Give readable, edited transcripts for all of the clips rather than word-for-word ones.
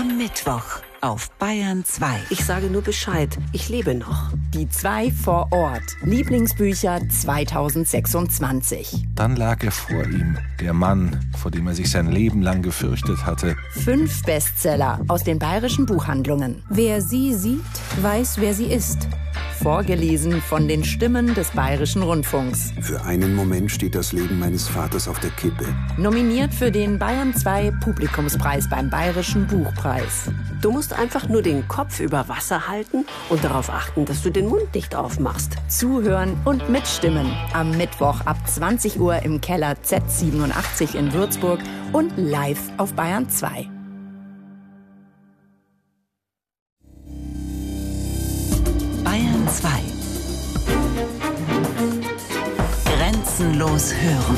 Am Mittwoch auf Bayern 2. Ich sage nur Bescheid, ich lebe noch. Die 2 vor Ort. Lieblingsbücher 2026. Dann lag er vor ihm, der Mann, vor dem er sich sein Leben lang gefürchtet hatte. 5 Bestseller aus den bayerischen Buchhandlungen. Wer sie sieht, weiß, wer sie ist. Vorgelesen von den Stimmen des Bayerischen Rundfunks. Für einen Moment steht das Leben meines Vaters auf der Kippe. Nominiert für den Bayern 2 Publikumspreis beim Bayerischen Buchpreis. Du musst einfach nur den Kopf über Wasser halten und darauf achten, dass du den Mund nicht aufmachst. Zuhören und mitstimmen. Am Mittwoch ab 20 Uhr im Keller Z87 in Würzburg und live auf Bayern 2. Bayern 2. Grenzenlos hören.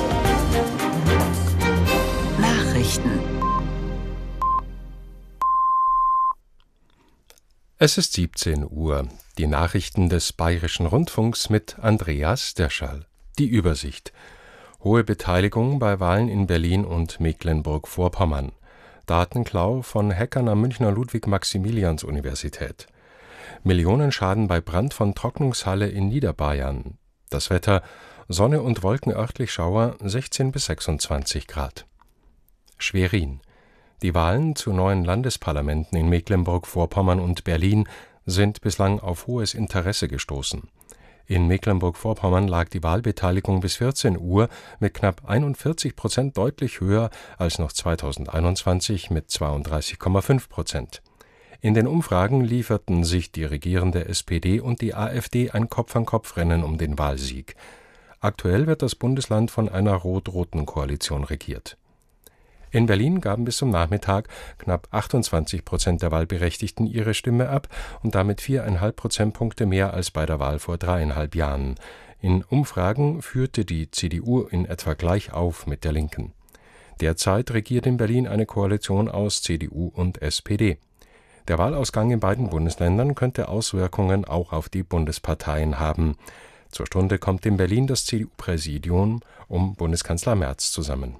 Nachrichten. Es ist 17 Uhr. Die Nachrichten des Bayerischen Rundfunks mit Andreas Derschall. Die Übersicht. Hohe Beteiligung bei Wahlen in Berlin und Mecklenburg-Vorpommern. Datenklau von Hackern am Münchner Ludwig-Maximilians-Universität. Millionenschaden bei Brand von Trocknungshalle in Niederbayern. Das Wetter: Sonne und Wolken, örtlich Schauer, 16 bis 26 Grad. Schwerin. Die Wahlen zu neuen Landesparlamenten in Mecklenburg-Vorpommern und Berlin sind bislang auf hohes Interesse gestoßen. In Mecklenburg-Vorpommern lag die Wahlbeteiligung bis 14 Uhr mit knapp 41% deutlich höher als noch 2021 mit 32,5%. In den Umfragen lieferten sich die regierende SPD und die AfD ein Kopf-an-Kopf-Rennen um den Wahlsieg. Aktuell wird das Bundesland von einer rot-roten Koalition regiert. In Berlin gaben bis zum Nachmittag knapp 28% der Wahlberechtigten ihre Stimme ab und damit 4,5 Prozentpunkte mehr als bei der Wahl vor 3,5 Jahren. In Umfragen führte die CDU in etwa gleich auf mit der Linken. Derzeit regiert in Berlin eine Koalition aus CDU und SPD. Der Wahlausgang in beiden Bundesländern könnte Auswirkungen auch auf die Bundesparteien haben. Zur Stunde kommt in Berlin das CDU-Präsidium um Bundeskanzler Merz zusammen.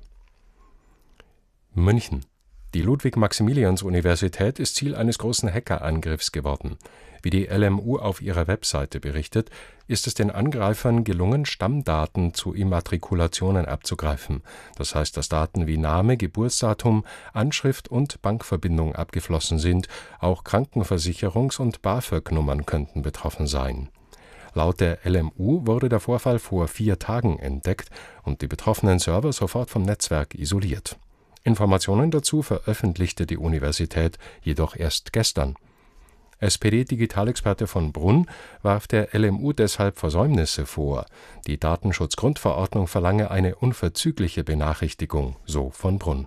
München. Die Ludwig-Maximilians-Universität ist Ziel eines großen Hackerangriffs geworden. Wie die LMU auf ihrer Webseite berichtet, ist es den Angreifern gelungen, Stammdaten zu Immatrikulationen abzugreifen. Das heißt, dass Daten wie Name, Geburtsdatum, Anschrift und Bankverbindung abgeflossen sind. Auch Krankenversicherungs- und BAföG-Nummern könnten betroffen sein. Laut der LMU wurde der Vorfall vor 4 Tagen entdeckt und die betroffenen Server sofort vom Netzwerk isoliert. Informationen dazu veröffentlichte die Universität jedoch erst gestern. SPD-Digitalexperte von Brunn warf der LMU deshalb Versäumnisse vor. Die Datenschutzgrundverordnung verlange eine unverzügliche Benachrichtigung, so von Brunn.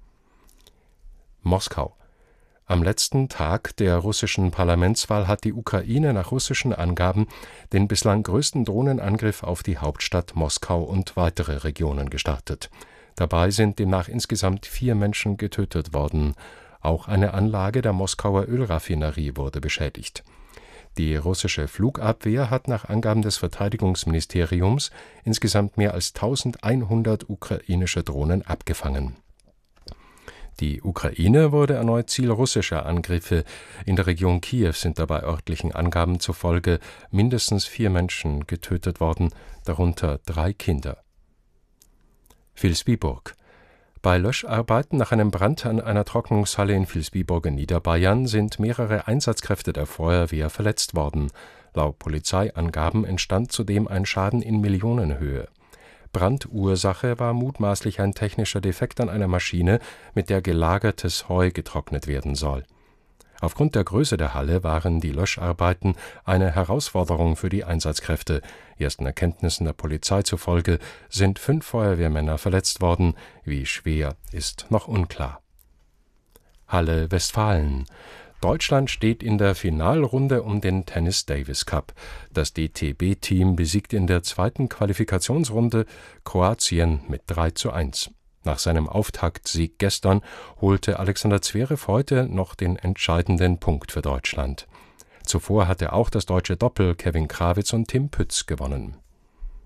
Moskau. Am letzten Tag der russischen Parlamentswahl hat die Ukraine nach russischen Angaben den bislang größten Drohnenangriff auf die Hauptstadt Moskau und weitere Regionen gestartet. Dabei sind demnach insgesamt 4 Menschen getötet worden. Auch eine Anlage der Moskauer Ölraffinerie wurde beschädigt. Die russische Flugabwehr hat nach Angaben des Verteidigungsministeriums insgesamt mehr als 1100 ukrainische Drohnen abgefangen. Die Ukraine wurde erneut Ziel russischer Angriffe. In der Region Kiew sind dabei örtlichen Angaben zufolge mindestens 4 Menschen getötet worden, darunter 3 Kinder. Vilsbiburg. Bei Löscharbeiten nach einem Brand an einer Trocknungshalle in Vilsbiburg in Niederbayern sind mehrere Einsatzkräfte der Feuerwehr verletzt worden. Laut Polizeiangaben entstand zudem ein Schaden in Millionenhöhe. Brandursache war mutmaßlich ein technischer Defekt an einer Maschine, mit der gelagertes Heu getrocknet werden soll. Aufgrund der Größe der Halle waren die Löscharbeiten eine Herausforderung für die Einsatzkräfte. Ersten Erkenntnissen der Polizei zufolge sind 5 Feuerwehrmänner verletzt worden. Wie schwer, ist noch unklar. Halle Westfalen. Deutschland steht in der Finalrunde um den Tennis Davis Cup. Das DTB-Team besiegt in der 2. Qualifikationsrunde Kroatien mit 3:1. Nach seinem Auftaktsieg gestern holte Alexander Zverev heute noch den entscheidenden Punkt für Deutschland. Zuvor hatte auch das deutsche Doppel Kevin Krawitz und Tim Pütz gewonnen.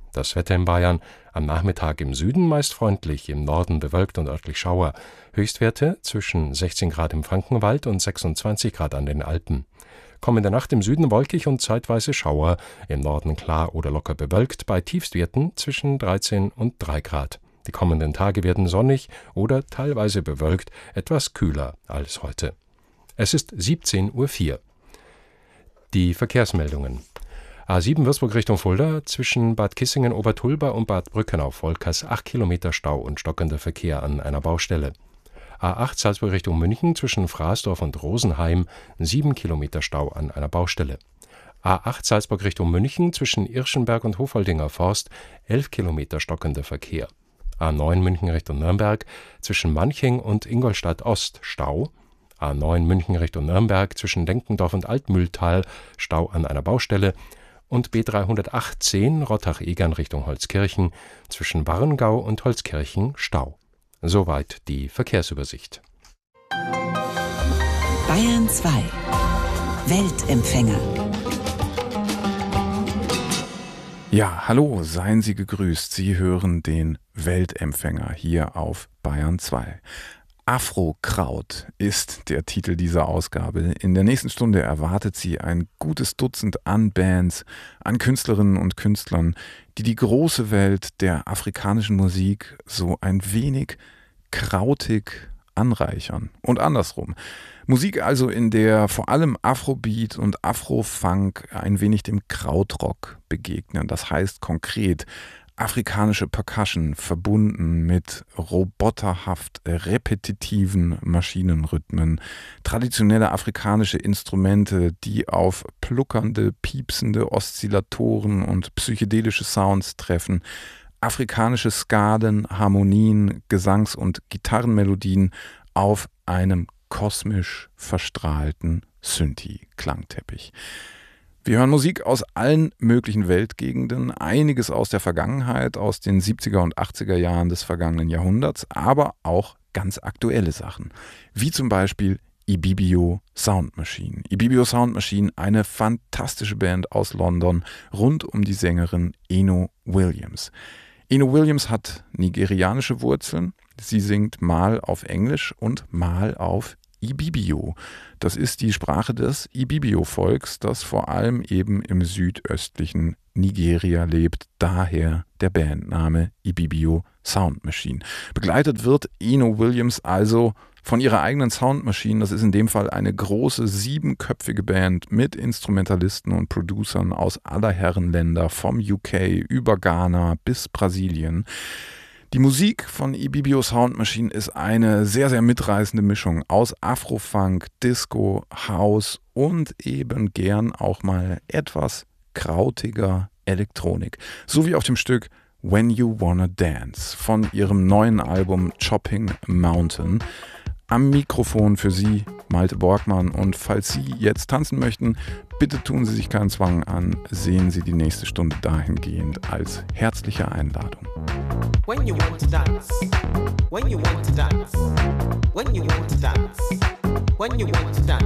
Das Wetter in Bayern: am Nachmittag im Süden meist freundlich, im Norden bewölkt und örtlich Schauer. Höchstwerte zwischen 16 Grad im Frankenwald und 26 Grad an den Alpen. Kommende Nacht im Süden wolkig und zeitweise Schauer, im Norden klar oder locker bewölkt, bei Tiefstwerten zwischen 13 und 3 Grad. Die kommenden Tage werden sonnig oder teilweise bewölkt, etwas kühler als heute. Es ist 17:04 Uhr. Die Verkehrsmeldungen. A7 Würzburg Richtung Fulda, zwischen Bad Kissingen-Obertulba und Bad Brückenau-Volkers 8 Kilometer Stau und stockender Verkehr an einer Baustelle. A8 Salzburg Richtung München, zwischen Fraßdorf und Rosenheim 7 Kilometer Stau an einer Baustelle. A8 Salzburg Richtung München, zwischen Irschenberg und Hofholdinger Forst 11 Kilometer stockender Verkehr. A9 München Richtung Nürnberg, zwischen Manching und Ingolstadt Ost Stau. A9 München Richtung Nürnberg, zwischen Denkendorf und Altmühltal Stau an einer Baustelle. Und B318 Rottach-Egern Richtung Holzkirchen, zwischen Warngau und Holzkirchen Stau. Soweit die Verkehrsübersicht. Bayern 2 Weltempfänger. Ja, hallo, seien Sie gegrüßt. Sie hören den Weltempfänger hier auf Bayern 2. Afrokraut ist der Titel dieser Ausgabe. In der nächsten Stunde erwartet Sie ein gutes Dutzend an Bands, an Künstlerinnen und Künstlern, die die große Welt der afrikanischen Musik so ein wenig krautig anreichern. Und andersrum. Musik also, in der vor allem Afrobeat und Afrofunk ein wenig dem Krautrock begegnen. Das heißt konkret afrikanische Percussion verbunden mit roboterhaft repetitiven Maschinenrhythmen, traditionelle afrikanische Instrumente, die auf pluckernde, piepsende Oszillatoren und psychedelische Sounds treffen, afrikanische Skaden, Harmonien, Gesangs- und Gitarrenmelodien auf einem kosmisch verstrahlten Synthi-Klangteppich. Wir hören Musik aus allen möglichen Weltgegenden, einiges aus der Vergangenheit, aus den 70er und 80er Jahren des vergangenen Jahrhunderts, aber auch ganz aktuelle Sachen, wie zum Beispiel Ibibio Sound Machine. Ibibio Sound Machine, eine fantastische Band aus London, rund um die Sängerin Eno Williams. Eno Williams hat nigerianische Wurzeln, sie singt mal auf Englisch und mal auf Ibibio. Das ist die Sprache des Ibibio-Volks, das vor allem eben im südöstlichen Nigeria lebt, daher der Bandname Ibibio Sound Machine. Begleitet wird Eno Williams also von ihrer eigenen Sound Machine. Das ist in dem Fall eine große 7-köpfige Band mit Instrumentalisten und Producern aus aller Herren Länder, vom UK über Ghana bis Brasilien. Die Musik von Ibibio Sound Machine ist eine sehr, sehr mitreißende Mischung aus Afrofunk, Disco, House und eben gern auch mal etwas krautiger Elektronik. So wie auf dem Stück When You Wanna Dance von ihrem neuen Album Chopping Mountain. Am Mikrofon für Sie Malte Borgmann, und falls Sie jetzt tanzen möchten, bitte tun Sie sich keinen Zwang an, sehen Sie die nächste Stunde dahingehend als herzliche Einladung. When you want to dance, when you want to dance, when you want to dance, when you want to dance.